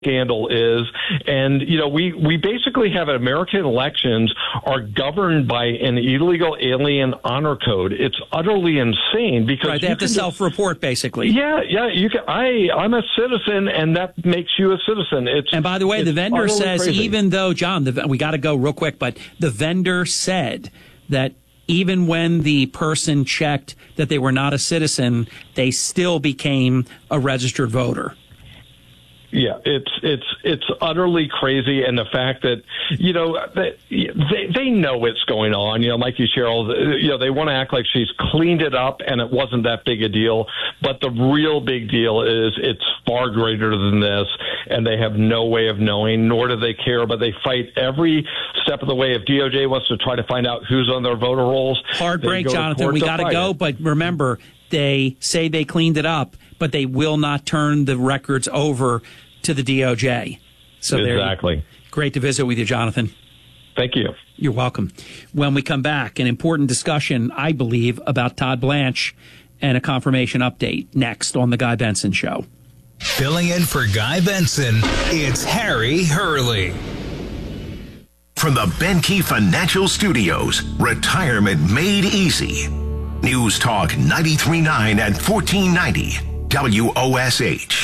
scandal is. And, we basically have American elections are governed by an illegal alien honor code. It's utterly insane because they have to self-report, basically. Yeah. You can. I'm a citizen, and that makes you a citizen. And by the way, the vendor says, crazy. even though, John, we got to go real quick, but the vendor said that even when the person checked that they were not a citizen, they still became a registered voter. Yeah, it's utterly crazy, and the fact that they know what's going on. Like you, Cheryl, they want to act like she's cleaned it up and it wasn't that big a deal. But the real big deal is it's far greater than this, and they have no way of knowing, nor do they care. But they fight every step of the way. If DOJ wants to try to find out who's on their voter rolls, hard break, Jonathan. We got to go, but remember, they say they cleaned it up, but they will not turn the records over to the DOJ. So exactly. Great to visit with you, Jonathan. Thank you. You're welcome. When we come back, an important discussion, I believe, about Todd Blanche and a confirmation update next on The Guy Benson Show. Filling in for Guy Benson, it's Harry Hurley. From the Benke Financial Studios, retirement made easy. News Talk 93.9 and 1490 WOSH.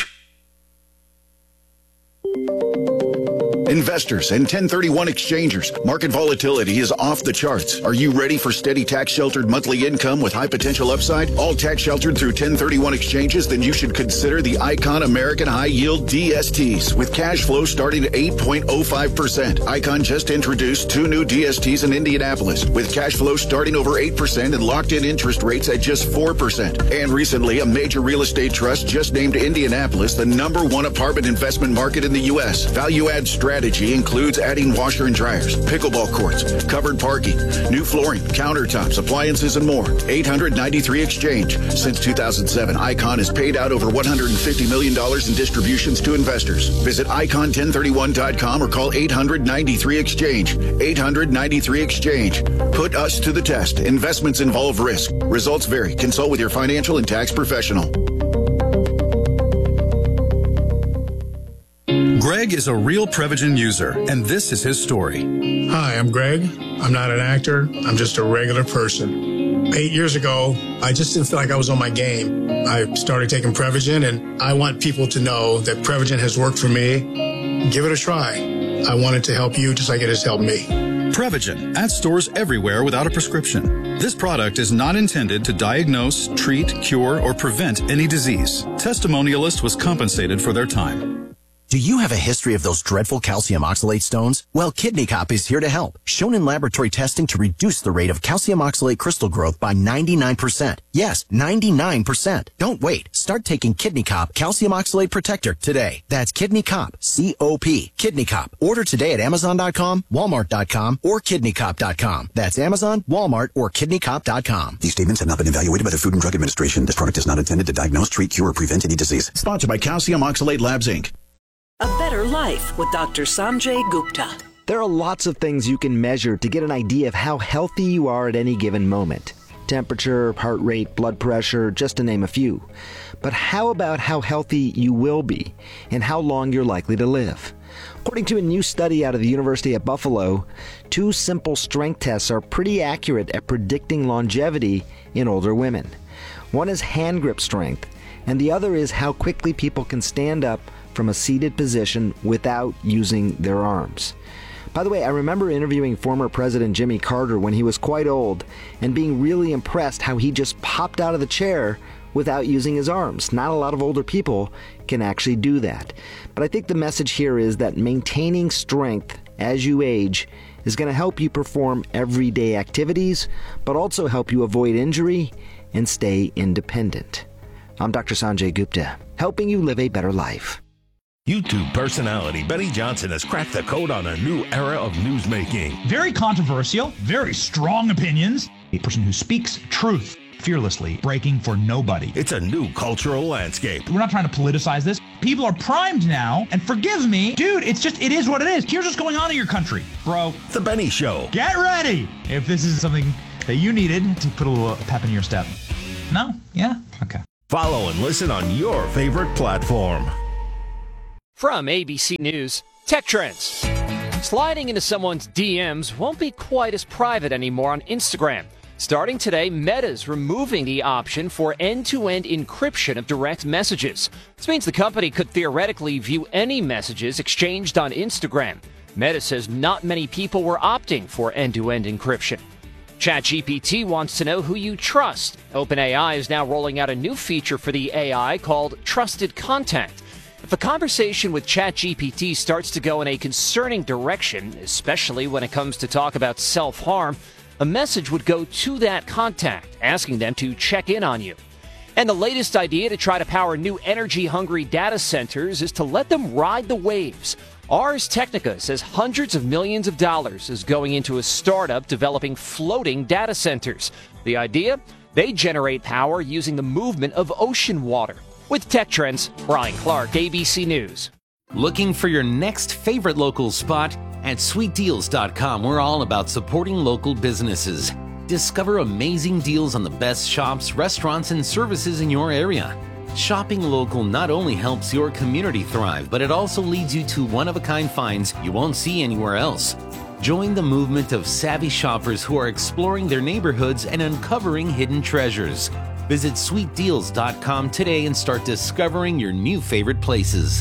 Investors and 1031 exchangers, market volatility is off the charts. Are you ready for steady tax-sheltered monthly income with high potential upside? All tax-sheltered through 1031 exchanges? Then you should consider the Icon American High Yield DSTs with cash flow starting at 8.05%. Icon just introduced 2 new DSTs in Indianapolis with cash flow starting over 8% and locked-in interest rates at just 4%. And recently, a major real estate trust just named Indianapolis the #1 apartment investment market in the U.S. Value-add strategy includes adding washer and dryers, pickleball courts, covered parking, new flooring, countertops, appliances, and more. 893 Exchange. Since 2007, Icon has paid out over $150 million in distributions to investors. Visit icon1031.com or call 893-EXCHANGE. 893-EXCHANGE. Put us to the test. Investments involve risk. Results vary. Consult with your financial and tax professional. Greg is a real Prevagen user, and this is his story. Hi, I'm Greg. I'm not an actor. I'm just a regular person. 8 years ago, I just didn't feel like I was on my game. I started taking Prevagen, and I want people to know that Prevagen has worked for me. Give it a try. I want it to help you just like it has helped me. Prevagen, at stores everywhere without a prescription. This product is not intended to diagnose, treat, cure, or prevent any disease. Testimonialist was compensated for their time. Do you have a history of those dreadful calcium oxalate stones? Well, Kidney Cop is here to help. Shown in laboratory testing to reduce the rate of calcium oxalate crystal growth by 99%. Yes, 99%. Don't wait. Start taking Kidney Cop Calcium Oxalate Protector today. That's Kidney Cop, C-O-P, Kidney Cop. Order today at Amazon.com, Walmart.com, or KidneyCop.com. That's Amazon, Walmart, or KidneyCop.com. These statements have not been evaluated by the Food and Drug Administration. This product is not intended to diagnose, treat, cure, or prevent any disease. Sponsored by Calcium Oxalate Labs, Inc. A Better Life with Dr. Sanjay Gupta. There are lots of things you can measure to get an idea of how healthy you are at any given moment. Temperature, heart rate, blood pressure, just to name a few. But how about how healthy you will be and how long you're likely to live? According to a new study out of the University at Buffalo, 2 simple strength tests are pretty accurate at predicting longevity in older women. One is hand grip strength, and the other is how quickly people can stand up from a seated position without using their arms. By the way, I remember interviewing former President Jimmy Carter when he was quite old and being really impressed how he just popped out of the chair without using his arms. Not a lot of older people can actually do that. But I think the message here is that maintaining strength as you age is going to help you perform everyday activities, but also help you avoid injury and stay independent. I'm Dr. Sanjay Gupta, helping you live a better life. YouTube personality Benny Johnson has cracked the code on a new era of newsmaking. Very controversial, very strong opinions. A person who speaks truth fearlessly, breaking for nobody. It's a new cultural landscape. We're not trying to politicize this. People are primed now, and forgive me, dude, it is what it is. Here's what's going on in your country, bro. The Benny Show. Get ready if this is something that you needed to put a little pep in your step. No? Yeah? Okay. Follow and listen on your favorite platform. From ABC News, Tech Trends. Sliding into someone's DMs won't be quite as private anymore on Instagram. Starting today, Meta's removing the option for end-to-end encryption of direct messages. This means the company could theoretically view any messages exchanged on Instagram. Meta says not many people were opting for end-to-end encryption. ChatGPT wants to know who you trust. OpenAI is now rolling out a new feature for the AI called Trusted Contact. If a conversation with ChatGPT starts to go in a concerning direction, especially when it comes to talk about self-harm, a message would go to that contact, asking them to check in on you. And the latest idea to try to power new energy-hungry data centers is to let them ride the waves. Ars Technica says hundreds of millions of dollars is going into a startup developing floating data centers. The idea? They generate power using the movement of ocean water. With Tech Trends, Brian Clark, ABC News. Looking for your next favorite local spot? At sweetdeals.com, we're all about supporting local businesses. Discover amazing deals on the best shops, restaurants, and services in your area. Shopping local not only helps your community thrive, but it also leads you to one-of-a-kind finds you won't see anywhere else. Join the movement of savvy shoppers who are exploring their neighborhoods and uncovering hidden treasures. Visit sweetdeals.com today and start discovering your new favorite places.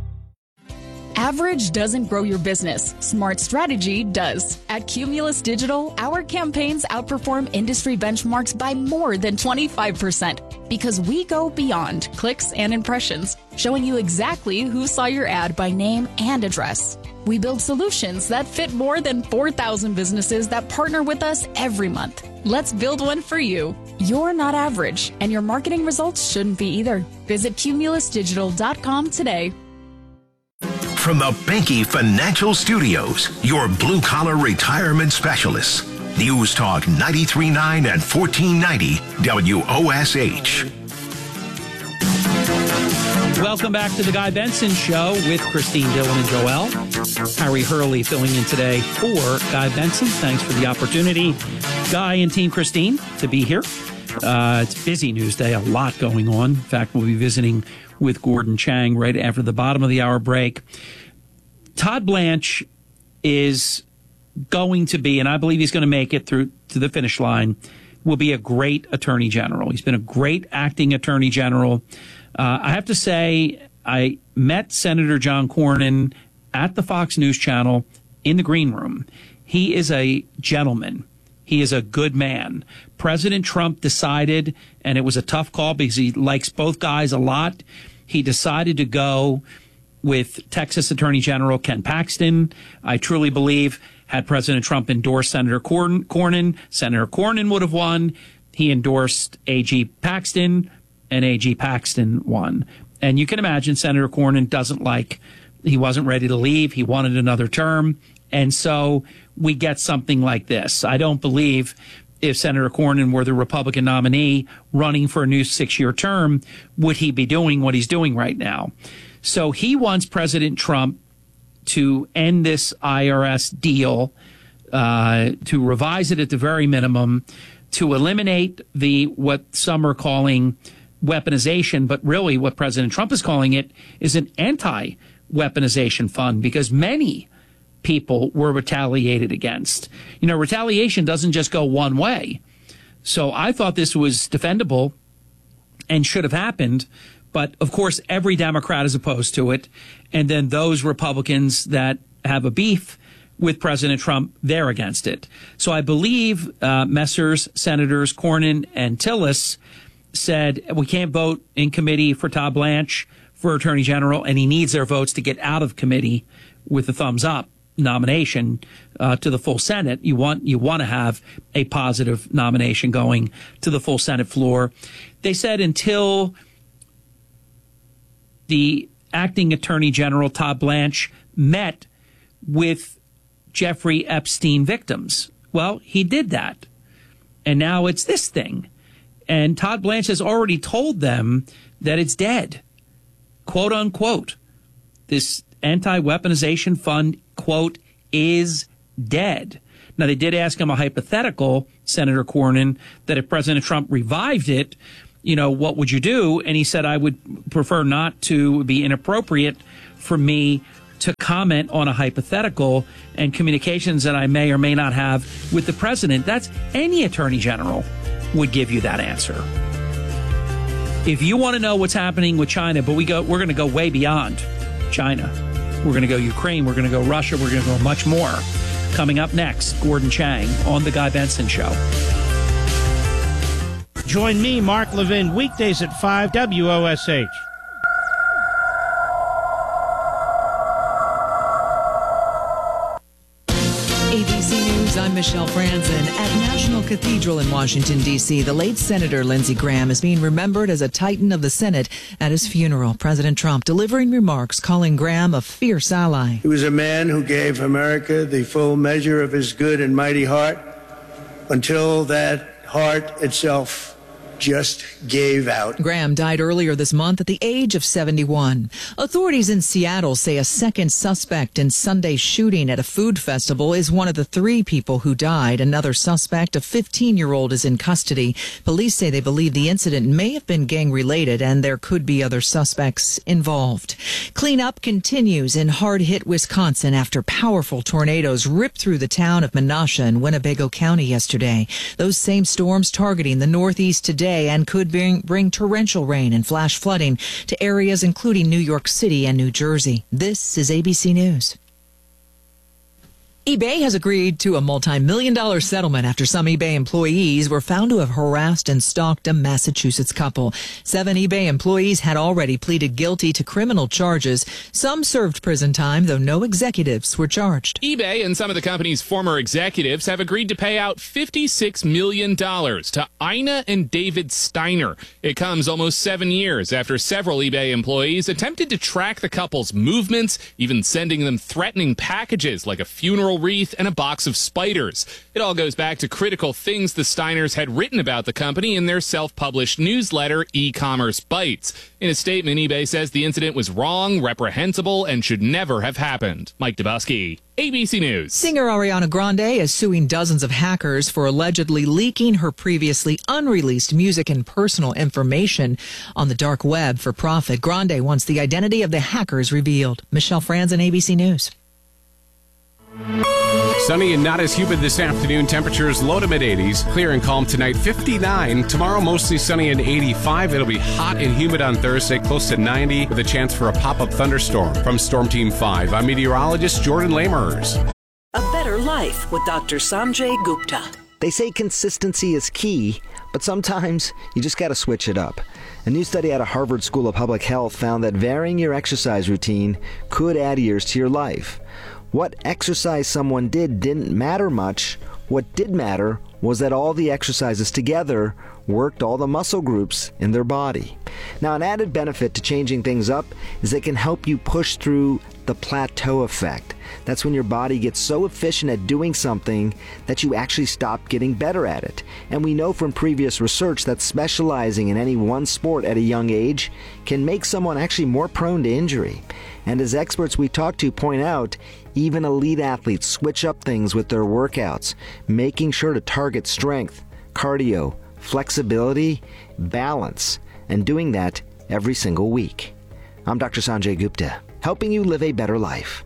Average doesn't grow your business. Smart strategy does. At Cumulus Digital, our campaigns outperform industry benchmarks by more than 25% because we go beyond clicks and impressions, showing you exactly who saw your ad by name and address. We build solutions that fit more than 4,000 businesses that partner with us every month. Let's build one for you. You're not average, and your marketing results shouldn't be either. Visit cumulusdigital.com today. From the Benke Financial Studios, your blue-collar retirement specialists. News Talk 93.9 and 1490 WOSH. Welcome back to the Guy Benson Show with Christine Dillon and Joel. Harry Hurley filling in today for Guy Benson. Thanks for the opportunity, Guy and Team Christine, to be here. It's a busy news day, a lot going on. In fact, we'll be visiting with Gordon Chang right after the bottom of the hour break. Todd Blanche is going to be, and I believe he's going to make it through to the finish line, will be a great attorney general. He's been a great acting attorney general. I have to say, I met Senator John Cornyn at the Fox News Channel in the green room. He is a gentleman. He is a good man. President Trump decided, and it was a tough call because he likes both guys a lot, he decided to go with Texas Attorney General Ken Paxton. I truly believe had President Trump endorsed Senator Cornyn, Senator Cornyn would have won. He endorsed A.G. Paxton, and A.G. Paxton won. And you can imagine Senator Cornyn he wasn't ready to leave. He wanted another term. And so we get something like this. I don't believe if Senator Cornyn were the Republican nominee running for a new 6-year term, would he be doing what he's doing right now? So he wants President Trump to end this IRS deal, to revise it at the very minimum, to eliminate what some are calling weaponization, but really what President Trump is calling it is an anti-weaponization fund, because many people were retaliated against. You know, retaliation doesn't just go one way. So I thought this was defendable and should have happened. But of course, every Democrat is opposed to it. And then those Republicans that have a beef with President Trump, they're against it. So I believe Messrs. Senators Cornyn and Tillis said we can't vote in committee for Todd Blanche for Attorney General, and he needs their votes to get out of committee with a thumbs up nomination to the full Senate. You want to have a positive nomination going to the full Senate floor. They said until the acting Attorney General Todd Blanche met with Jeffrey Epstein victims. Well, he did that. And now it's this thing. And Todd Blanche has already told them that it's dead, quote unquote. This anti-weaponization fund, quote, is dead. Now, they did ask him a hypothetical, Senator Cornyn, that if President Trump revived it, you know, what would you do? And he said, I would prefer not to be inappropriate for me to comment on a hypothetical and communications that I may or may not have with the president. That's any attorney general would give you that answer. If you want to know what's happening with China, but we're going to go way beyond China. We're going to go Ukraine. We're going to go Russia. We're going to go much more. Coming up next, Gordon Chang on The Guy Benson Show. Join me, Mark Levin, weekdays at 5 WOSH. ABC News, I'm Michelle Franzen. At National Cathedral in Washington, D.C., the late Senator Lindsey Graham is being remembered as a titan of the Senate at his funeral. President Trump delivering remarks calling Graham a fierce ally. He was a man who gave America the full measure of his good and mighty heart until that heart itself just gave out. Graham died earlier this month at the age of 71. Authorities in Seattle say a second suspect in Sunday's shooting at a food festival is one of the 3 people who died. Another suspect, a 15-year-old, is in custody. Police say they believe the incident may have been gang-related and there could be other suspects involved. Cleanup continues in hard-hit Wisconsin after powerful tornadoes ripped through the town of Menasha in Winnebago County yesterday. Those same storms targeting the Northeast today and could bring torrential rain and flash flooding to areas including New York City and New Jersey. This is ABC News. eBay has agreed to a multi-million-dollar settlement after some eBay employees were found to have harassed and stalked a Massachusetts couple. 7 eBay employees had already pleaded guilty to criminal charges. Some served prison time, though no executives were charged. eBay and some of the company's former executives have agreed to pay out $56 million to Ina and David Steiner. It comes almost 7 years after several eBay employees attempted to track the couple's movements, even sending them threatening packages like a funeral wreath and a box of spiders. It all goes back to critical things the Steiners had written about the company in their self-published newsletter, E-Commerce Bites. In a statement, eBay says the incident was wrong, reprehensible, and should never have happened. Mike Dubosky, ABC News. Singer Ariana Grande is suing dozens of hackers for allegedly leaking her previously unreleased music and personal information on the dark web for profit. Grande wants the identity of the hackers revealed. Michelle Franzen, ABC News. Sunny and not as humid this afternoon. Temperatures low to mid-80s. Clear and calm tonight, 59. Tomorrow, mostly sunny and 85. It'll be hot and humid on Thursday, close to 90, with a chance for a pop-up thunderstorm. From Storm Team 5, I'm meteorologist Jordan Lamers. A Better Life with Dr. Sanjay Gupta. They say consistency is key, but sometimes you just got to switch it up. A new study out of Harvard School of Public Health found that varying your exercise routine could add years to your life. What exercise someone did didn't matter much. What did matter was that all the exercises together worked all the muscle groups in their body. Now, an added benefit to changing things up is it can help you push through the plateau effect. That's when your body gets so efficient at doing something that you actually stop getting better at it. And we know from previous research that specializing in any one sport at a young age can make someone actually more prone to injury. And as experts we talk to point out, even elite athletes switch up things with their workouts, making sure to target strength, cardio, flexibility, balance, and doing that every single week. I'm Dr. Sanjay Gupta, helping you live a better life.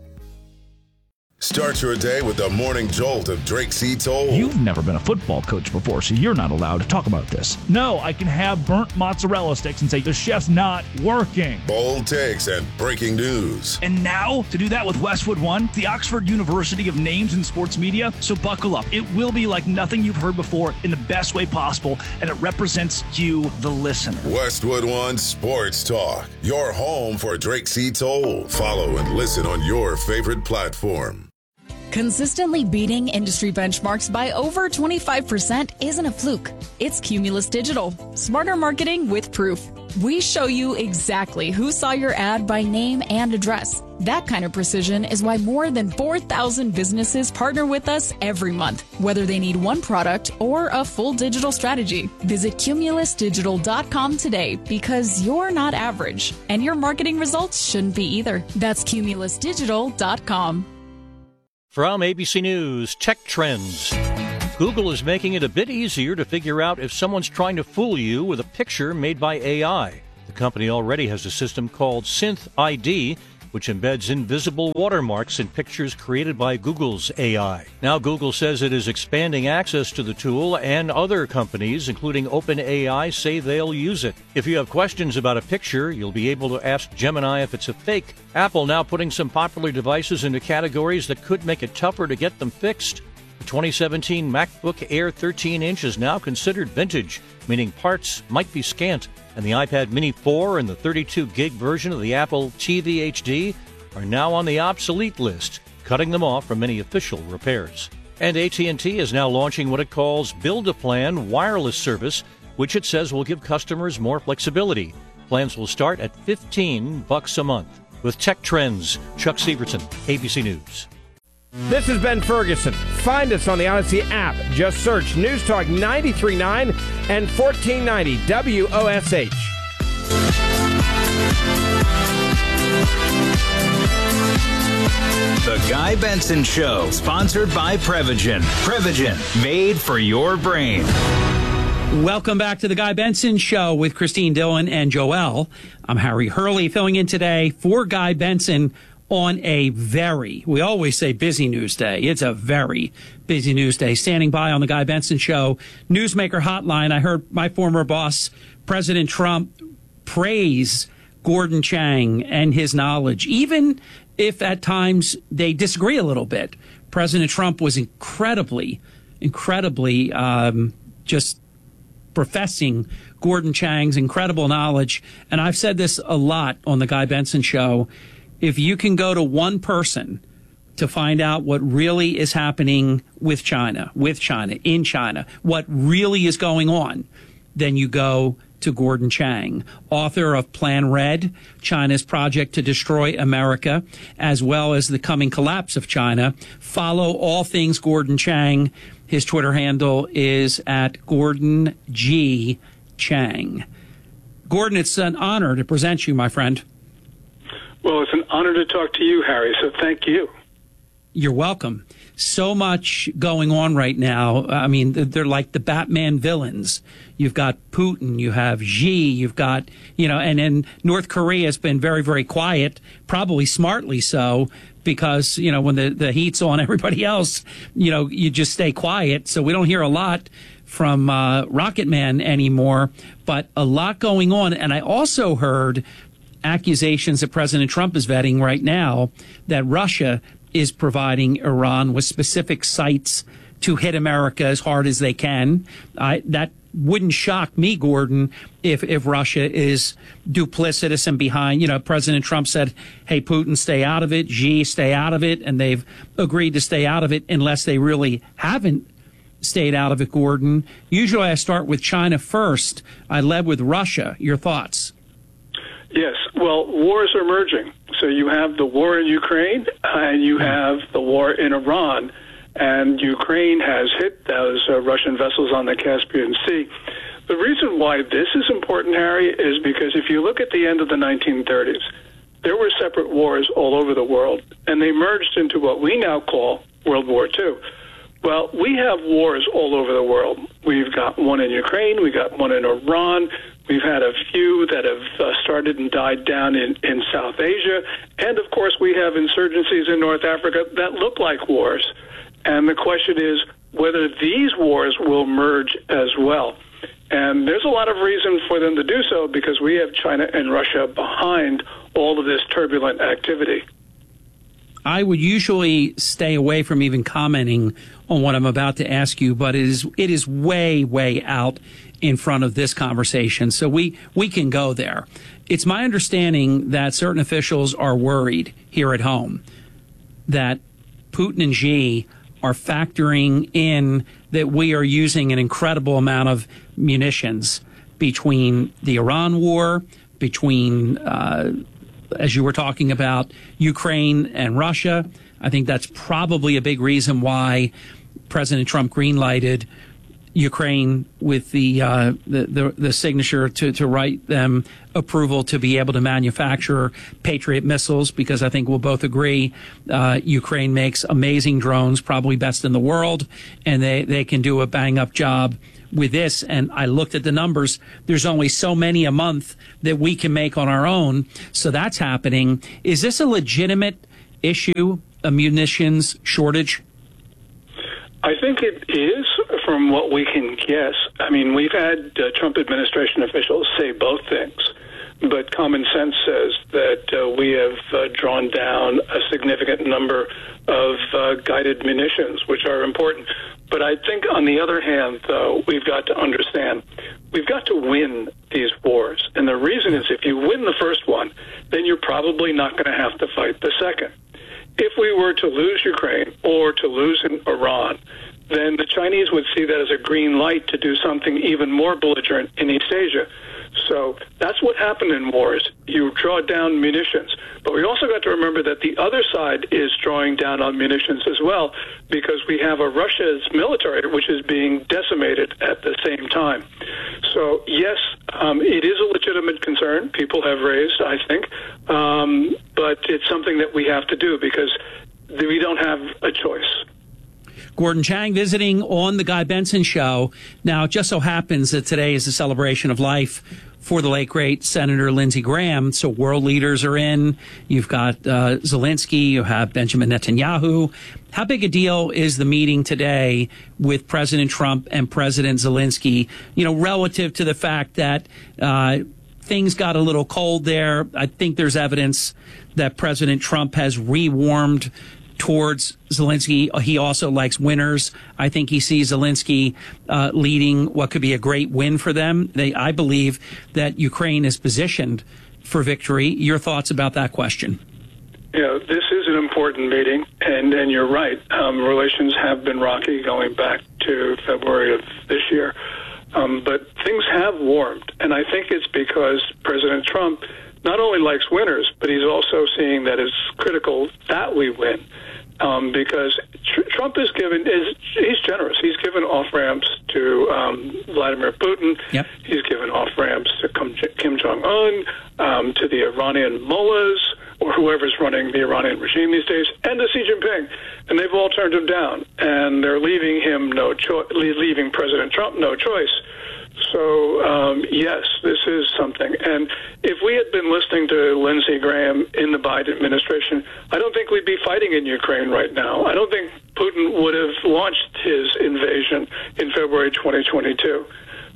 Start your day with the morning jolt of Drake C. Toll. You've never been a football coach before, so you're not allowed to talk about this. No, I can have burnt mozzarella sticks and say the chef's not working. Bold takes and breaking news. And now, to do that with Westwood One, the Oxford University of names in sports media. So buckle up. It will be like nothing you've heard before in the best way possible, and it represents you, the listener. Westwood One Sports Talk, your home for Drake C. Toll. Follow and listen on your favorite platform. Consistently beating industry benchmarks by over 25% isn't a fluke. It's Cumulus Digital. Smarter marketing with proof. We show you exactly who saw your ad by name and address. That kind of precision is why more than 4,000 businesses partner with us every month, whether they need one product or a full digital strategy. Visit cumulusdigital.com today because you're not average, and your marketing results shouldn't be either. That's cumulusdigital.com. From ABC News, Tech Trends. Google is making it a bit easier to figure out if someone's trying to fool you with a picture made by AI. The company already has a system called Synth ID. which embeds invisible watermarks in pictures created by Google's AI. Now Google says it is expanding access to the tool, and other companies, including OpenAI, say they'll use it. If you have questions about a picture, you'll be able to ask Gemini if it's a fake. Apple now putting some popular devices into categories that could make it tougher to get them fixed. The 2017 MacBook Air 13-inch is now considered vintage, meaning parts might be scant. And the iPad Mini 4 and the 32-gig version of the Apple TV HD are now on the obsolete list, cutting them off from any official repairs. And AT&T is now launching what it calls Build-A-Plan wireless service, which it says will give customers more flexibility. Plans will start at $15 a month. With Tech Trends, Chuck Severson, ABC News. This is Ben Ferguson. Find us on the Odyssey app. Just search News Talk 93.9 and 1490 WOSH. The Guy Benson Show, sponsored by Prevagen. Prevagen, made for your brain. Welcome back to the Guy Benson Show with Christine Dillon and Joel. I'm Harry Hurley filling in today for Guy Benson on a we always say busy news day. It's a very busy news day. Standing by on the Guy Benson Show, Newsmaker Hotline. I heard my former boss, President Trump, praise Gordon Chang and his knowledge, even if at times they disagree a little bit. President Trump was incredibly just professing Gordon Chang's incredible knowledge. And I've said this a lot on the Guy Benson Show. If you can go to one person to find out what really is happening with China, in China, what really is going on, then you go to Gordon Chang, author of Plan Red, China's project to destroy America, as well as the coming collapse of China. Follow all things Gordon Chang. His Twitter handle is at Gordon G. Chang. Gordon, it's an honor to present you, my friend. Well, it's an honor to talk to you, Harry, so thank you. You're welcome. So much going on right now. I mean, they're like the Batman villains. You've got Putin, you have Xi, you've got, and then North Korea has been very, very quiet, probably smartly so, because, when the heat's on everybody else, you just stay quiet. So we don't hear a lot from Rocket Man anymore, but a lot going on. And I also heard accusations that President Trump is vetting right now that Russia is providing Iran with specific sites to hit America as hard as they can. That wouldn't shock me, Gordon, if Russia is duplicitous and behind. President Trump said, hey, Putin, stay out of it. Xi, stay out of it. And they've agreed to stay out of it unless they really haven't stayed out of it, Gordon. Usually I start with China first. I led with Russia. Your thoughts? Yes. Well, wars are merging. So you have the war in Ukraine and you have the war in Iran. And Ukraine has hit those Russian vessels on the Caspian Sea. The reason why this is important, Harry, is because if you look at the end of the 1930s, there were separate wars all over the world, and they merged into what we now call World War II. Well, we have wars all over the world. We've got one in Ukraine. We've got one in Iran. We've had a few that have started and died down in South Asia. And, of course, we have insurgencies in North Africa that look like wars. And the question is whether these wars will merge as well. And there's a lot of reason for them to do so because we have China and Russia behind all of this turbulent activity. I would usually stay away from even commenting on what I'm about to ask you, but it is way, way out in front of this conversation. So we can go there. It's my understanding that certain officials are worried here at home that Putin and Xi are factoring in that we are using an incredible amount of munitions between the Iran war, between, as you were talking about, Ukraine and Russia. I think that's probably a big reason why President Trump greenlighted Ukraine with the signature to write them approval to be able to manufacture Patriot missiles, because I think we'll both agree Ukraine makes amazing drones, probably best in the world, and they can do a bang-up job with this. And I looked at the numbers. There's only so many a month that we can make on our own, so that's happening. Is this a legitimate issue, a munitions shortage? I think it is, from what we can guess. I mean, we've had Trump administration officials say both things, but common sense says that we have drawn down a significant number of guided munitions, which are important. But I think, on the other hand, though, we've got to understand, we've got to win these wars. And the reason is, if you win the first one, then you're probably not going to have to fight the second. If we were to lose Ukraine or to lose in Iran, then the Chinese would see that as a green light to do something even more belligerent in East Asia. So that's what happened in wars. You draw down munitions. But we also got to remember that the other side is drawing down on munitions as well, because we have a Russia's military which is being decimated at the same time. So, yes, it is a legitimate concern people have raised, I think, but it's something that we have to do because we don't have a choice. Gordon Chang visiting on the Guy Benson Show. Now, it just so happens that today is a celebration of life for the late, great Senator Lindsey Graham. So world leaders are in. You've got Zelensky. You have Benjamin Netanyahu. How big a deal is the meeting today with President Trump and President Zelensky, relative to the fact that things got a little cold there? I think there's evidence that President Trump has rewarmed towards Zelensky. He also likes winners. I think he sees Zelensky leading what could be a great win for them. I believe that Ukraine is positioned for victory. Your thoughts about that question? This is an important meeting, and you're right. Relations have been rocky going back to February of this year. But things have warmed, and I think it's because President Trump not only likes winners, but he's also seeing that it's critical that we win. Because Trump he's generous. He's given off-ramps to Vladimir Putin. Yep. He's given off-ramps to Kim Jong-un, to the Iranian mullahs, or whoever's running the Iranian regime these days, and to Xi Jinping. And they've all turned him down. And they're leaving leaving President Trump no choice. So, yes, this is something. And if we had been listening to Lindsey Graham in the Biden administration, I don't think we'd be fighting in Ukraine right now. I don't think Putin would have launched his invasion in February 2022.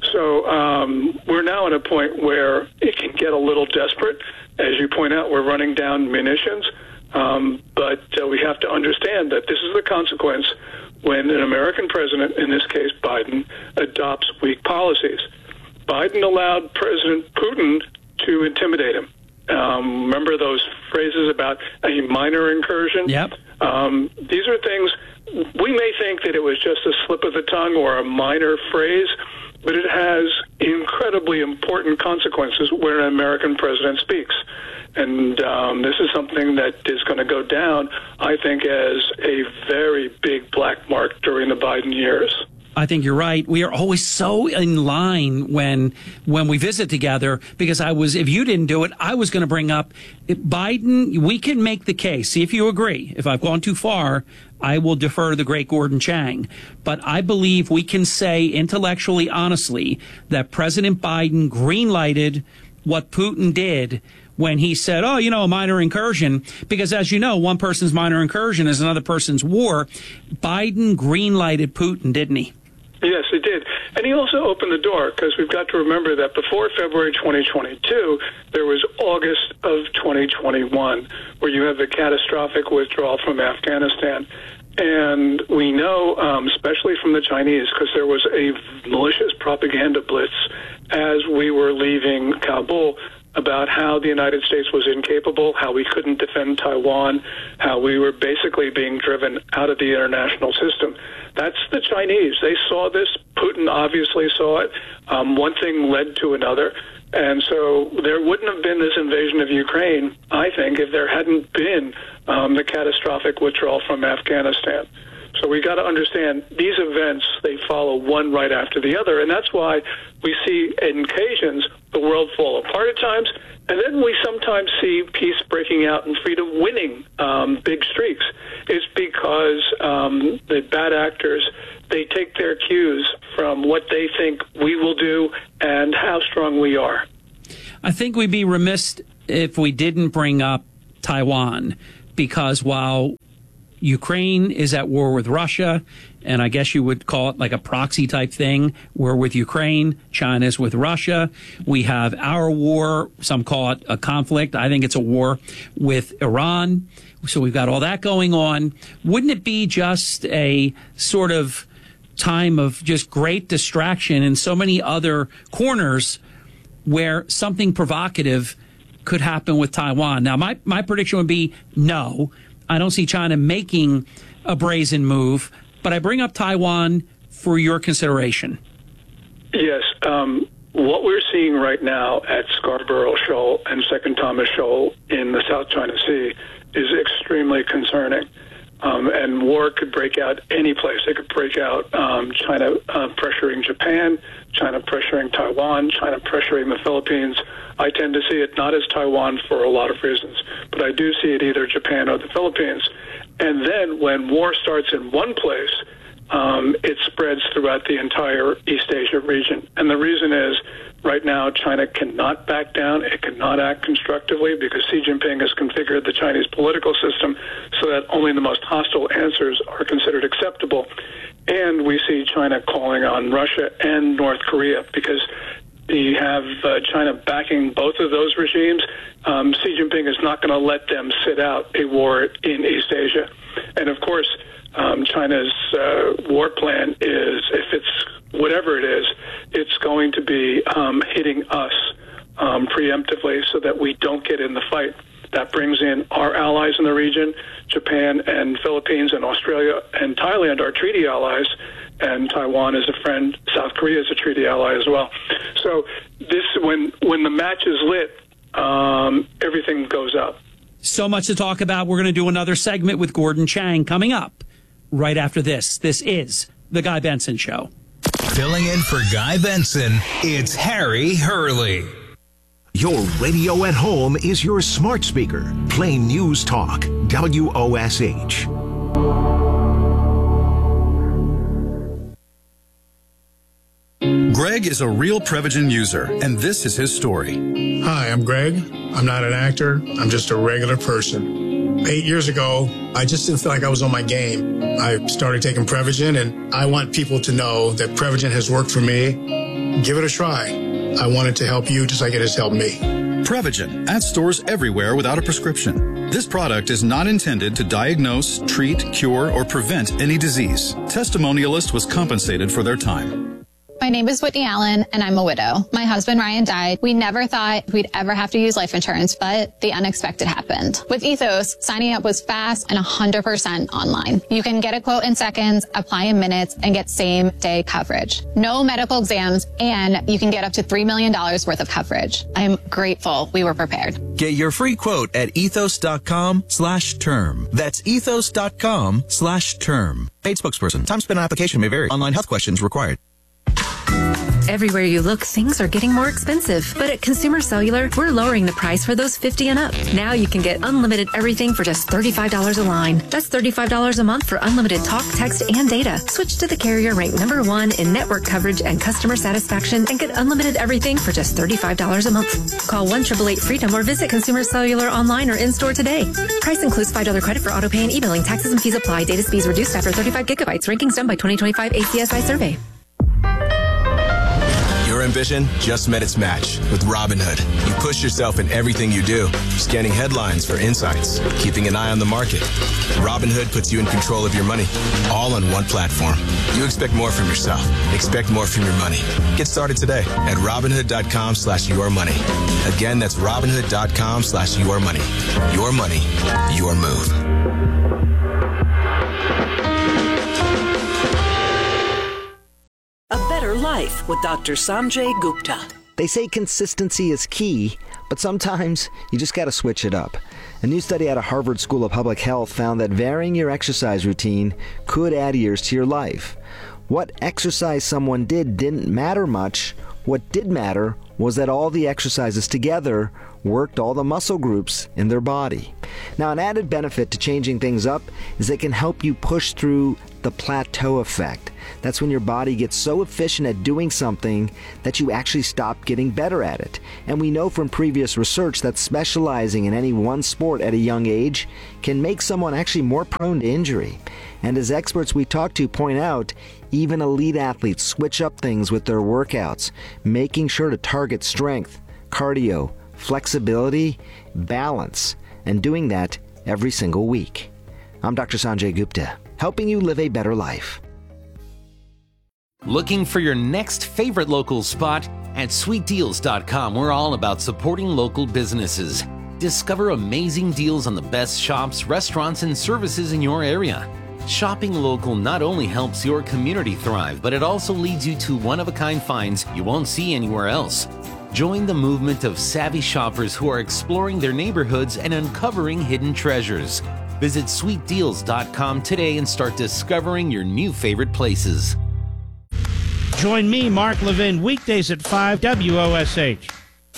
So we're now at a point where it can get a little desperate. As you point out, we're running down munitions. But we have to understand that this is the consequence when an American president, in this case Biden, adopts weak policies. Biden allowed President Putin to intimidate him. Remember those phrases about a minor incursion? Yep. These are things, we may think that it was just a slip of the tongue or a minor phrase, but it has incredibly important consequences when an American president speaks. And this is something that is going to go down, I think, as a very big black mark during the Biden years. I think you're right. We are always so in line when we visit together, because if you didn't do it, I was going to bring up Biden. We can make the case. See if you agree. If I've gone too far, I will defer to the great Gordon Chang. But I believe we can say intellectually, honestly, that President Biden green-lighted what Putin did when he said, a minor incursion, because as you know, one person's minor incursion is another person's war. Biden green-lighted Putin, didn't he? Yes, he did. And he also opened the door, because we've got to remember that before February 2022, there was August of 2021, where you have the catastrophic withdrawal from Afghanistan. And we know, especially from the Chinese, because there was a malicious propaganda blitz as we were leaving Kabul, about how the United States was incapable, how we couldn't defend Taiwan, how we were basically being driven out of the international system. That's the Chinese. They saw this. Putin obviously saw it. One thing led to another. And so there wouldn't have been this invasion of Ukraine, I think, if there hadn't been the catastrophic withdrawal from Afghanistan. So we got to understand these events, they follow one right after the other. And that's why we see, in occasions, the world fall apart at times. And then we sometimes see peace breaking out and freedom winning big streaks. It's because the bad actors, they take their cues from what they think we will do and how strong we are. I think we'd be remiss if we didn't bring up Taiwan, because while Ukraine is at war with Russia, and I guess you would call it like a proxy type thing. We're with Ukraine, China's with Russia. We have our war, some call it a conflict. I think it's a war with Iran. So we've got all that going on. Wouldn't it be just a sort of time of just great distraction in so many other corners where something provocative could happen with Taiwan? Now, my prediction would be no. I don't see China making a brazen move, but I bring up Taiwan for your consideration. Yes. What we're seeing right now at Scarborough Shoal and Second Thomas Shoal in the South China Sea is extremely concerning. And war could break out any place. It could break out China pressuring Japan, China pressuring Taiwan, China pressuring the Philippines. I tend to see it not as Taiwan for a lot of reasons, but I do see it either Japan or the Philippines. And then when war starts in one place, it spreads throughout the entire East Asia region. And the reason is, right now, China cannot back down. It cannot act constructively because Xi Jinping has configured the Chinese political system so that only the most hostile answers are considered acceptable. And we see China calling on Russia and North Korea because you have China backing both of those regimes. Xi Jinping is not going to let them sit out a war in East Asia. And, of course, China's war plan is, if it's whatever it is, it's going to be hitting us preemptively so that we don't get in the fight. That brings in our allies in the region, Japan and Philippines and Australia and Thailand, our treaty allies, and Taiwan is a friend. South Korea is a treaty ally as well. So this, when the match is lit, everything goes up. So much to talk about. We're going to do another segment with Gordon Chang coming up right after this. This is The Guy Benson Show. Filling in for Guy Benson, it's Harry Hurley. Your radio at home is your smart speaker. Play News Talk, WOSH. Greg is a real Prevagen user, and this is his story. Hi, I'm Greg. I'm not an actor. I'm just a regular person. 8 years ago, I just didn't feel like I was on my game. I started taking Prevagen, and I want people to know that Prevagen has worked for me. Give it a try. I want it to help you just like it has helped me. Prevagen, at stores everywhere without a prescription. This product is not intended to diagnose, treat, cure, or prevent any disease. Testimonialist was compensated for their time. My name is Whitney Allen, and I'm a widow. My husband, Ryan, died. We never thought we'd ever have to use life insurance, but the unexpected happened. With Ethos, signing up was fast and 100% online. You can get a quote in seconds, apply in minutes, and get same-day coverage. No medical exams, and you can get up to $3 million worth of coverage. I'm grateful we were prepared. Get your free quote at ethos.com/term. That's ethos.com/term. Paid spokesperson. Time spent on application may vary. Online health questions required. Everywhere you look, things are getting more expensive. But at Consumer Cellular, we're lowering the price for those 50 and up. Now you can get unlimited everything for just $35 a line. That's $35 a month for unlimited talk, text, and data. Switch to the carrier ranked #1 in network coverage and customer satisfaction and get unlimited everything for just $35 a month. Call 1-888-FREEDOM or visit Consumer Cellular online or in-store today. Price includes $5 credit for auto pay and e-billing. Taxes and fees apply. Data speeds reduced after 35 gigabytes. Rankings done by 2025 ACSI survey. Your ambition just met its match with Robinhood. You push yourself in everything you do, scanning headlines for insights, keeping an eye on the market. Robinhood puts you in control of your money, all on one platform. You expect more from yourself. Expect more from your money. Get started today at Robinhood.com/yourmoney. Again, that's Robinhood.com/yourmoney. Your money, your move. A Better Life with Dr. Sanjay Gupta. They say consistency is key, But sometimes you just got to switch it up. A new study out of Harvard School of Public Health found that varying your exercise routine could add years to your life. What exercise someone didn't matter much. What did matter was that all the exercises together worked all the muscle groups in their body. Now, an added benefit to changing things up is they can help you push through the plateau effect. That's when your body gets so efficient at doing something that you actually stop getting better at it. And we know from previous research that specializing in any one sport at a young age can make someone actually more prone to injury. And as experts we talk to point out, even elite athletes switch up things with their workouts, making sure to target strength, cardio, flexibility, balance, and doing that every single week. I'm Dr. Sanjay Gupta, helping you live a better life. Looking for your next favorite local spot? At sweetdeals.com, we're all about supporting local businesses. Discover amazing deals on the best shops, restaurants, and services in your area. Shopping local not only helps your community thrive, but it also leads you to one-of-a-kind finds you won't see anywhere else. Join the movement of savvy shoppers who are exploring their neighborhoods and uncovering hidden treasures. Visit sweetdeals.com today and start discovering your new favorite places. Join me, Mark Levin, weekdays at 5 WOSH.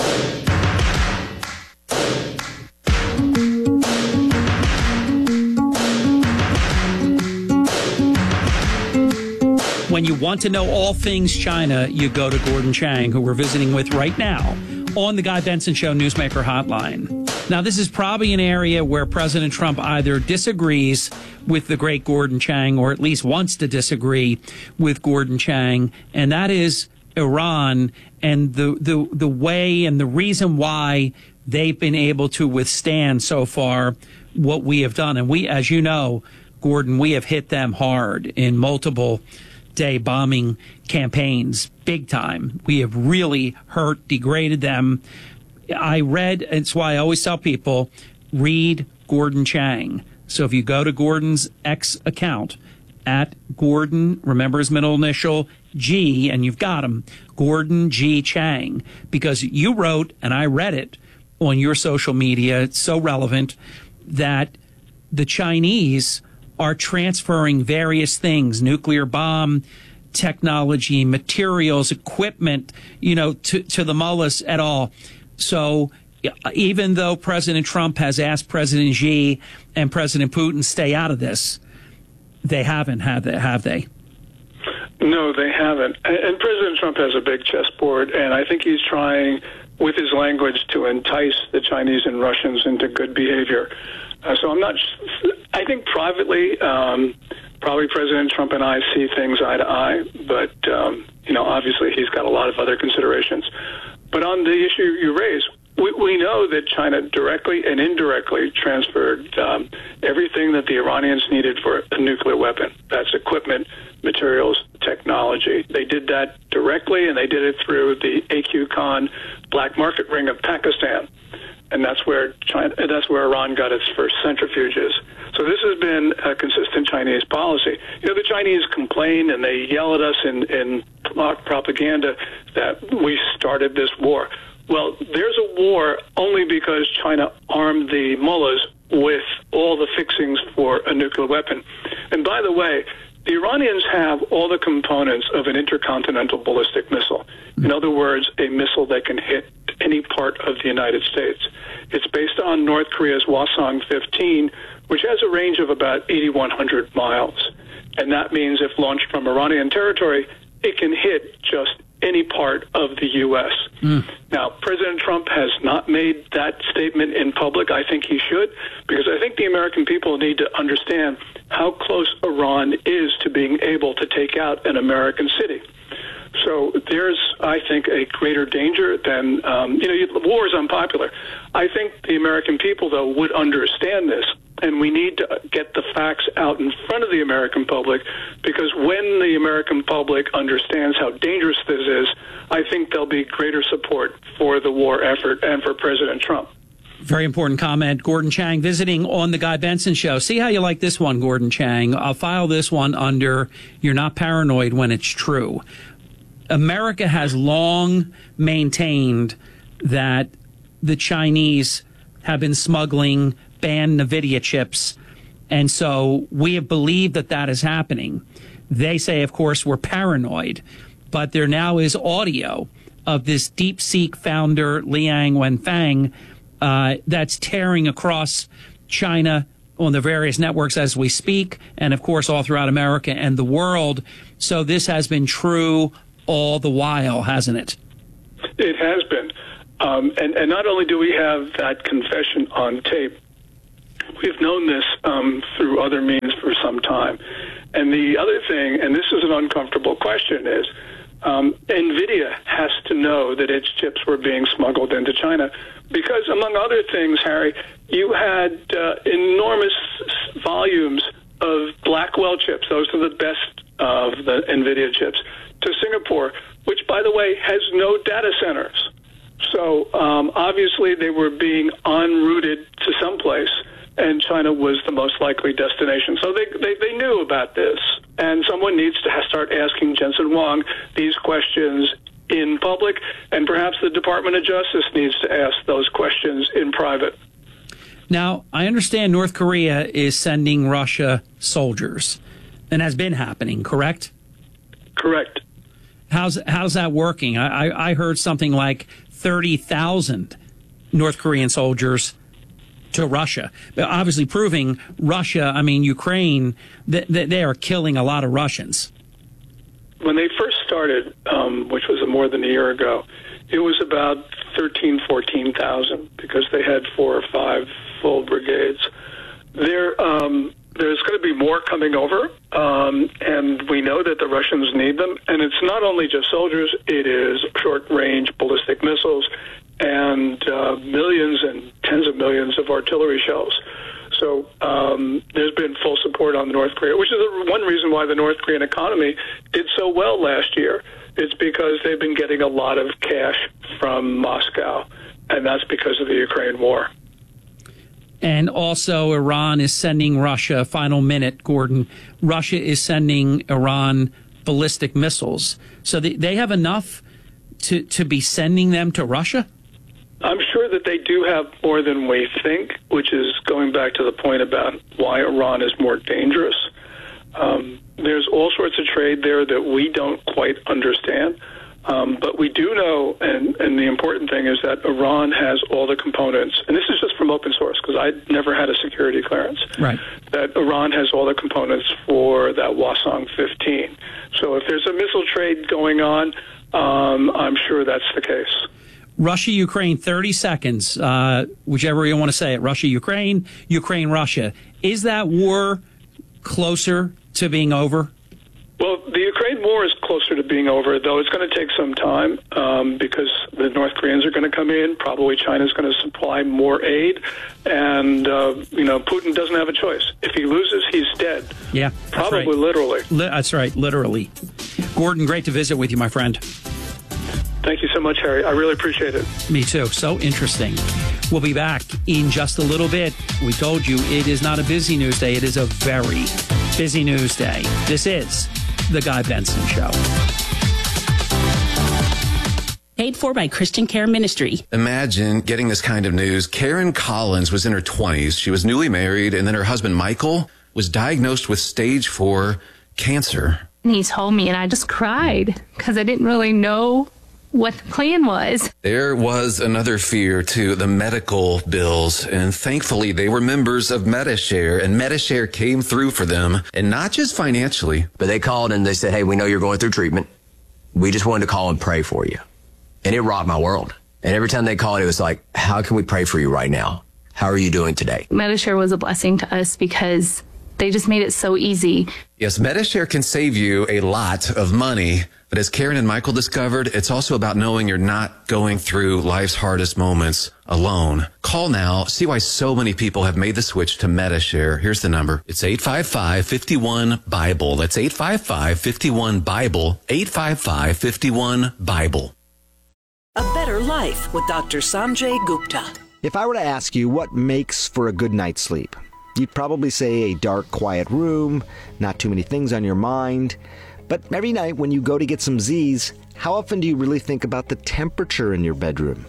When you want to know all things China, you go to Gordon Chang, who we're visiting with right now on the Guy Benson Show Newsmaker Hotline. Now, this is probably an area where President Trump either disagrees with the great Gordon Chang or at least wants to disagree with Gordon Chang, and that is Iran and the way and the reason why they've been able to withstand so far what we have done. And we, as you know, Gordon, we have hit them hard in multiple day bombing campaigns, big time. We have really hurt, degraded them. I read, it's why I always tell people, read Gordon Chang. So if you go to Gordon's X account, at Gordon, remember his middle initial, G, and you've got him, Gordon G. Chang, because you wrote, and I read it on your social media, it's so relevant, that the Chinese are transferring various things, nuclear bomb technology, materials, equipment, to the mullahs at all. So even though President Trump has asked President Xi and President Putin stay out of this, they haven't, have they? No, they haven't. And President Trump has a big chessboard, and I think he's trying, with his language, to entice the Chinese and Russians into good behavior. So I think privately, probably President Trump and I see things eye to eye, but, obviously he's got a lot of other considerations. But on the issue you raise, we know that China directly and indirectly transferred everything that the Iranians needed for a nuclear weapon. That's equipment, materials, technology. They did that directly, and they did it through the AQ Khan black market ring of Pakistan. And that's where Iran got its first centrifuges. So this has been a consistent Chinese policy. The Chinese complain and they yell at us in propaganda that we started this war. Well, there's a war only because China armed the mullahs with all the fixings for a nuclear weapon. And by the way, the Iranians have all the components of an intercontinental ballistic missile. In other words, a missile that can hit any part of the United States. It's based on North Korea's Hwasong-15, which has a range of about 8,100 miles. And that means if launched from Iranian territory, it can hit just any part of the U.S. Now, President Trump has not made that statement in public. I think he should, because I think the American people need to understand how close Iran is to being able to take out an American city. So there's, I think, a greater danger than, war is unpopular. I think the American people, though, would understand this. And we need to get the facts out in front of the American public, because when the American public understands how dangerous this is, I think there'll be greater support for the war effort and for President Trump. Very important comment. Gordon Chang visiting on the Guy Benson Show. See how you like this one, Gordon Chang. I'll file this one under "You're not paranoid when it's true." America has long maintained that the Chinese have been smuggling banned NVIDIA chips. And so we have believed that that is happening. They say, of course, we're paranoid, but there now is audio of this DeepSeek founder, Liang Wenfeng, that's tearing across China on the various networks as we speak, and of course all throughout America and the world. So this has been true all the while, hasn't it? It has been. And not only do we have that confession on tape, we've known this through other means for some time. And the other thing, and this is an uncomfortable question, is NVIDIA has to know that its chips were being smuggled into China because, among other things, Harry, you had enormous volumes of Blackwell chips. Those are the best of the NVIDIA chips to Singapore, which, by the way, has no data centers. So obviously they were being en routed to someplace, and China was the most likely destination. So they knew about this, and someone needs to start asking Jensen Huang these questions in public, and perhaps the Department of Justice needs to ask those questions in private. Now, I understand North Korea is sending Russia soldiers, and has been happening, correct? Correct. How's that working? I heard something like 30,000 North Korean soldiers to Russia, but obviously proving Ukraine, they are killing a lot of Russians. When they first started, which was more than a year ago, it was about 14,000 because they had 4 or 5 full brigades. There's going to be more coming over, and we know that the Russians need them. And it's not only just soldiers, it is short-range ballistic missiles and millions and tens of millions of artillery shells. So there's been full support on North Korea, which is one reason why the North Korean economy did so well last year. It's because they've been getting a lot of cash from Moscow, and that's because of the Ukraine war. And also Iran is sending Russia, final minute, Gordon, Russia is sending Iran ballistic missiles. So they have enough to be sending them to Russia? I'm sure that they do have more than we think, which is going back to the point about why Iran is more dangerous. There's all sorts of trade there that we don't quite understand. But we do know, and the important thing is that Iran has all the components, and this is just from open source because I never had a security clearance, right? That Iran has all the components for that Hwasong-15. So if there's a missile trade going on, I'm sure that's the case. Russia, Ukraine, 30 seconds, whichever you want to say it. Russia, Ukraine, Ukraine, Russia. Is that war closer to being over? Well, the Ukraine war is closer to being over, though it's going to take some time because the North Koreans are going to come in. Probably China's going to supply more aid. And, Putin doesn't have a choice. If he loses, he's dead. Yeah. Probably right. Literally. That's right, literally. Gordon, great to visit with you, my friend. Thank you so much, Harry. I really appreciate it. Me too. So interesting. We'll be back in just a little bit. We told you it is not a busy news day. It is a very busy news day. This is The Guy Benson Show. Paid for by Christian Care Ministry. Imagine getting this kind of news. Karen Collins was in her 20s. She was newly married, and then her husband, Michael, was diagnosed with stage 4 cancer. And he told me, and I just cried because I didn't really know what the plan was. There was another fear to the medical bills, and thankfully they were members of Medishare, and Medishare came through for them, and not just financially. But they called and they said, hey, we know you're going through treatment. We just wanted to call and pray for you. And it rocked my world. And every time they called, it was like, how can we pray for you right now? How are you doing today? Medishare was a blessing to us because they just made it so easy. Yes, Medishare can save you a lot of money. But as Karen and Michael discovered, it's also about knowing you're not going through life's hardest moments alone. Call now. See why so many people have made the switch to Medishare. Here's the number. It's 855-51-BIBLE. That's 855-51-BIBLE. 855-51-BIBLE. A Better Life with Dr. Sanjay Gupta. If I were to ask you what makes for a good night's sleep, you'd probably say a dark, quiet room, not too many things on your mind. But every night when you go to get some Z's, how often do you really think about the temperature in your bedroom?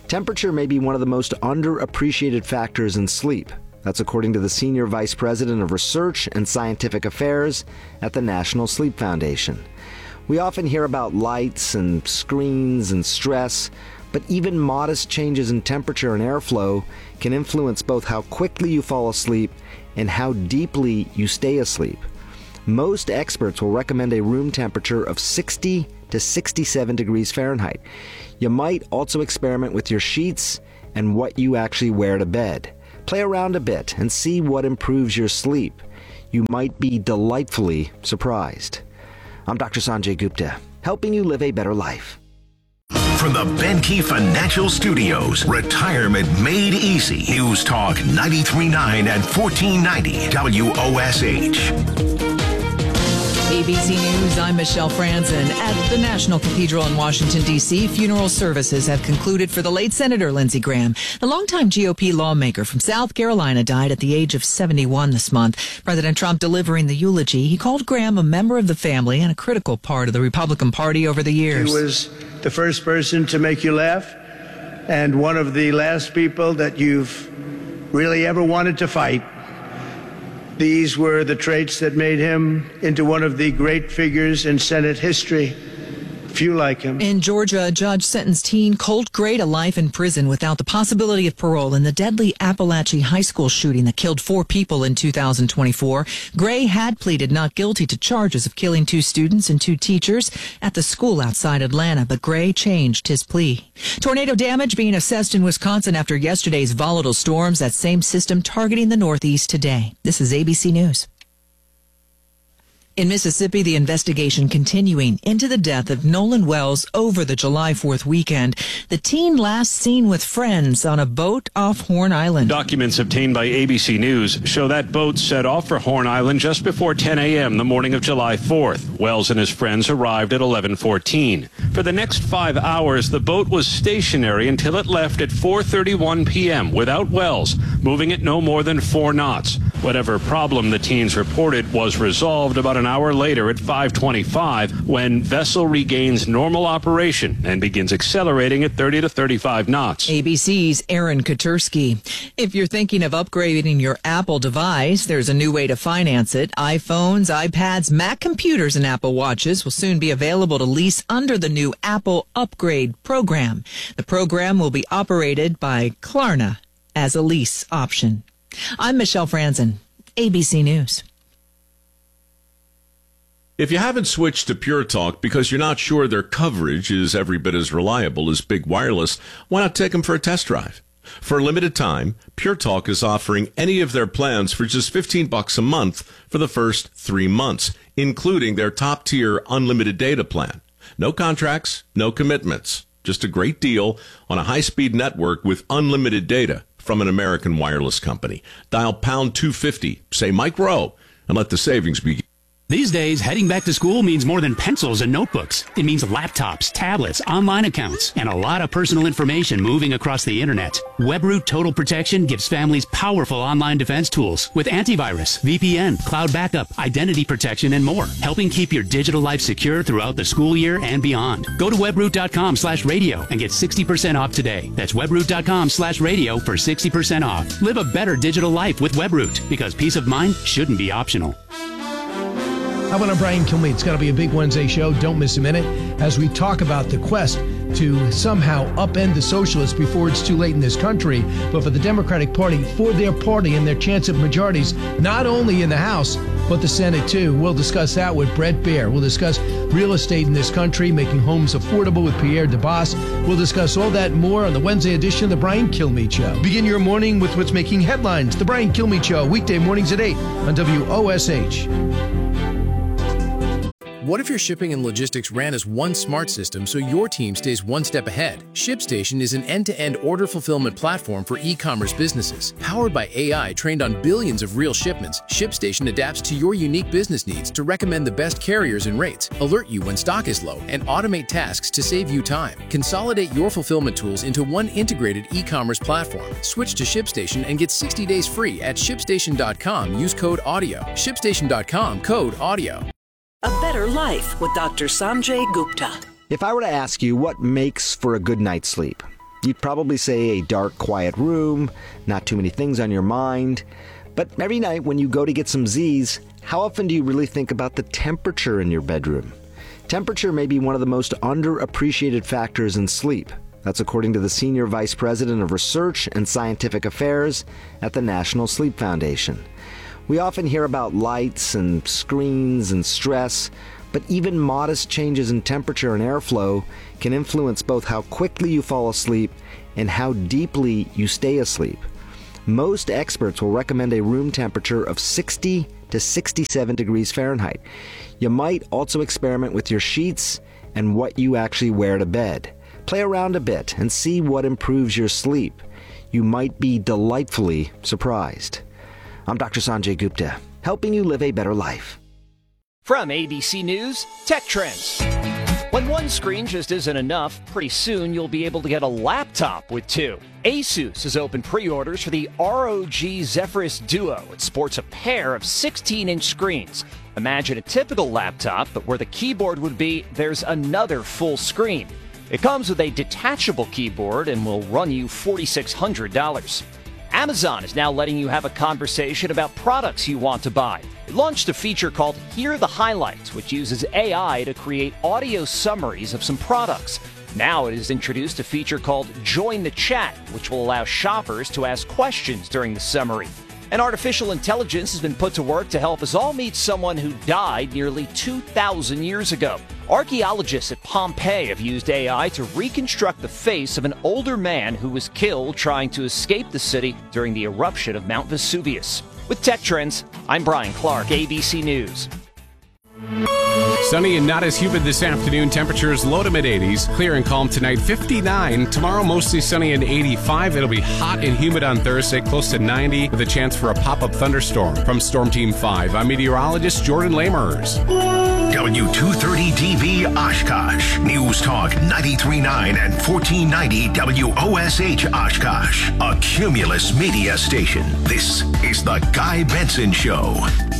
Temperature may be one of the most underappreciated factors in sleep. That's according to the Senior Vice President of Research and Scientific Affairs at the National Sleep Foundation. We often hear about lights and screens and stress, but even modest changes in temperature and airflow can influence both how quickly you fall asleep and how deeply you stay asleep. Most experts will recommend a room temperature of 60 to 67 degrees Fahrenheit. You might also experiment with your sheets and what you actually wear to bed. Play around a bit and see what improves your sleep. You might be delightfully surprised. I'm Dr. Sanjay Gupta, helping you live a better life. From the Benke Financial Studios, Retirement Made Easy. News Talk 93.9 and 1490 WOSH. ABC News, I'm Michelle Franzen. At the National Cathedral in Washington, D.C., funeral services have concluded for the late Senator Lindsey Graham. The longtime GOP lawmaker from South Carolina died at the age of 71 this month. President Trump delivering the eulogy. He called Graham a member of the family and a critical part of the Republican Party over the years. He was the first person to make you laugh and one of the last people that you've really ever wanted to fight. These were the traits that made him into one of the great figures in Senate history. Few like him. In Georgia, a judge sentenced teen Colt Gray to life in prison without the possibility of parole in the deadly Appalachia High School shooting that killed 4 people in 2024. Gray had pleaded not guilty to charges of killing 2 students and 2 teachers at the school outside Atlanta, but Gray changed his plea. Tornado damage being assessed in Wisconsin after yesterday's volatile storms. That same system targeting the Northeast today. This is ABC News. In Mississippi, the investigation continuing into the death of Nolan Wells over the July 4th weekend. The teen last seen with friends on a boat off Horn Island. Documents obtained by ABC News show that boat set off for Horn Island just before 10 a.m. the morning of July 4th. Wells and his friends arrived at 11:14. For the next 5 hours, the boat was stationary until it left at 4:31 p.m. without Wells, moving at no more than 4 knots. Whatever problem the teens reported was resolved about an hour later at 5:25 when vessel regains normal operation and begins accelerating at 30 to 35 knots. ABC's Aaron Katursky. If you're thinking of upgrading your Apple device, there's a new way to finance it. iPhones, iPads, Mac computers, and Apple Watches will soon be available to lease under the new Apple Upgrade program. The program will be operated by Klarna as a lease option. I'm Michelle Franzen, ABC News. If you haven't switched to Pure Talk because you're not sure their coverage is every bit as reliable as Big Wireless, why not take them for a test drive? For a limited time, Pure Talk is offering any of their plans for just $15 a month for the first 3 months, including their top-tier unlimited data plan. No contracts, no commitments. Just a great deal on a high-speed network with unlimited data from an American wireless company. Dial pound 250, say Mike Rowe, and let the savings begin. These days, heading back to school means more than pencils and notebooks. It means laptops, tablets, online accounts, and a lot of personal information moving across the internet. WebRoot Total Protection gives families powerful online defense tools with antivirus, VPN, cloud backup, identity protection, and more, helping keep your digital life secure throughout the school year and beyond. Go to webroot.com/radio and get 60% off today. That's webroot.com/radio for 60% off. Live a better digital life with WebRoot, because peace of mind shouldn't be optional. How about Brian Kilmeade? It's going to be a big Wednesday show. Don't miss a minute as we talk about the quest to somehow upend the socialists before it's too late in this country, but for the Democratic Party, for their party and their chance of majorities, not only in the House, but the Senate too. We'll discuss that with Brett Baer. We'll discuss real estate in this country, making homes affordable with Pierre DeBoss. We'll discuss all that and more on the Wednesday edition of The Brian Kilmeade Show. Begin your morning with what's making headlines. The Brian Kilmeade Show, weekday mornings at 8 on WOSH. What if your shipping and logistics ran as one smart system so your team stays one step ahead? ShipStation is an end-to-end order fulfillment platform for e-commerce businesses. Powered by AI trained on billions of real shipments, ShipStation adapts to your unique business needs to recommend the best carriers and rates, alert you when stock is low, and automate tasks to save you time. Consolidate your fulfillment tools into one integrated e-commerce platform. Switch to ShipStation and get 60 days free at ShipStation.com. Use code AUDIO. ShipStation.com, code AUDIO. A Better Life with Dr. Sanjay Gupta. If I were to ask you what makes for a good night's sleep, You'd probably say a dark, quiet room, not too many things on your mind. But every night when you go to get some Z's, how often do you really think about the temperature in your bedroom? Temperature may be one of the most underappreciated factors in sleep. That's according to the Senior Vice President of Research and Scientific Affairs at the National Sleep Foundation. We often hear about lights and screens and stress, but even modest changes in temperature and airflow can influence both how quickly you fall asleep and how deeply you stay asleep. Most experts will recommend a room temperature of 60 to 67 degrees Fahrenheit. You might also experiment with your sheets and what you actually wear to bed. Play around a bit and see what improves your sleep. You might be delightfully surprised. I'm Dr. Sanjay Gupta, helping you live a better life. From ABC News, Tech Trends. When one screen just isn't enough, pretty soon you'll be able to get a laptop with two. Asus has opened pre-orders for the ROG Zephyrus Duo. It sports a pair of 16-inch screens. Imagine a typical laptop, but where the keyboard would be, there's another full screen. It comes with a detachable keyboard and will run you $4,600. Amazon is now letting you have a conversation about products you want to buy. It launched a feature called Hear the Highlights, which uses AI to create audio summaries of some products. Now it has introduced a feature called Join the Chat, which will allow shoppers to ask questions during the summary. And artificial intelligence has been put to work to help us all meet someone who died nearly 2,000 years ago. Archaeologists at Pompeii have used AI to reconstruct the face of an older man who was killed trying to escape the city during the eruption of Mount Vesuvius. With Tech Trends, I'm Brian Clark, ABC News. Sunny and not as humid this afternoon. Temperatures low to mid-80s. Clear and calm tonight, 59. Tomorrow, mostly sunny and 85. It'll be hot and humid on Thursday, close to 90, with a chance for a pop-up thunderstorm. From Storm Team 5, I'm meteorologist Jordan Lamers. W230DB Oshkosh. News Talk 93.9 and 1490 WOSH Oshkosh. A Cumulus media station. This is The Guy Benson Show.